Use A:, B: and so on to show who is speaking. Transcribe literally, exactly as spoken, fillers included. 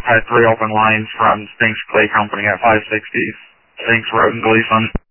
A: had three open lines from Spinks Clay Company at five sixty. Thanks, Road and Gleason.